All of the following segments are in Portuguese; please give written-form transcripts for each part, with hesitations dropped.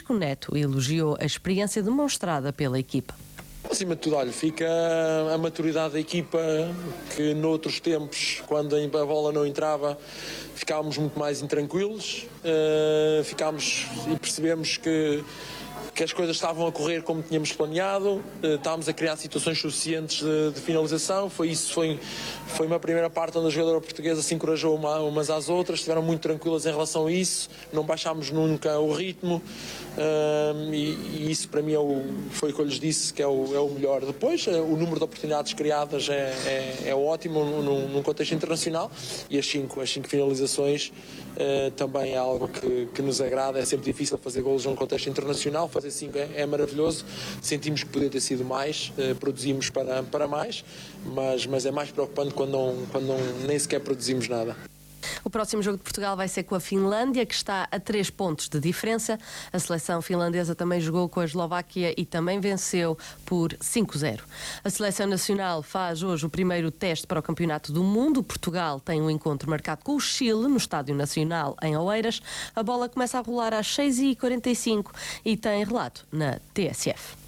Francisco Neto elogiou a experiência demonstrada pela equipa. Acima de tudo, olha, fica a maturidade da equipa, que noutros tempos, quando a bola não entrava, ficávamos muito mais intranquilos, ficámos e percebemos que as coisas estavam a correr como tínhamos planeado, estávamos a criar situações suficientes de finalização. Foi uma primeira parte onde a jogadora portuguesa se encorajou umas às outras, estiveram muito tranquilas em relação a isso, não baixámos nunca o ritmo, e isso para mim foi o que eu lhes disse, que é o melhor. Depois, o número de oportunidades criadas é ótimo num contexto internacional, e as cinco finalizações também é algo que nos agrada. É sempre difícil fazer golos num contexto internacional, fazer 5 é maravilhoso, sentimos que poderia ter sido mais, produzimos para mais, mas é mais preocupante quando nem sequer produzimos nada. O próximo jogo de Portugal vai ser com a Finlândia, que está a 3 pontos de diferença. A seleção finlandesa também jogou com a Eslováquia e também venceu por 5-0. A seleção nacional faz hoje o primeiro teste para o Campeonato do Mundo. Portugal tem um encontro marcado com o Chile, no Estádio Nacional, em Oeiras. A bola começa a rolar às 6h45 e tem relato na TSF.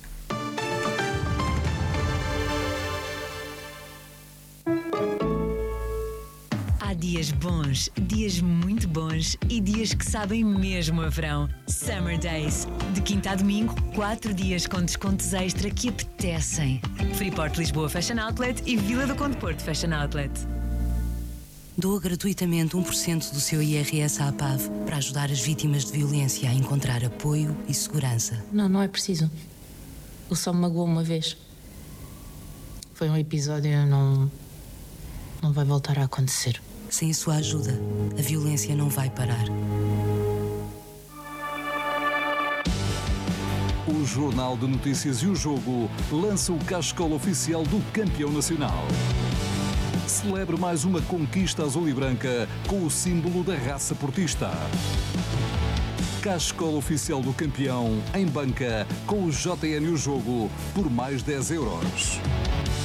Há dias bons, dias muito bons e dias que sabem mesmo a verão. Summer Days. De quinta a domingo, 4 dias com descontos extra que apetecem. Freeport Lisboa Fashion Outlet e Vila do Conde Porto Fashion Outlet. Doa gratuitamente 1% do seu IRS à APAV para ajudar as vítimas de violência a encontrar apoio e segurança. Não é preciso. Ele só me magoou uma vez. Foi um episódio e não vai voltar a acontecer. Sem a sua ajuda, a violência não vai parar. O Jornal de Notícias e o Jogo lança o cachecol oficial do campeão nacional. Celebre mais uma conquista azul e branca com o símbolo da raça portista. Cachecol oficial do campeão em banca com o JN e o Jogo por mais 10 euros.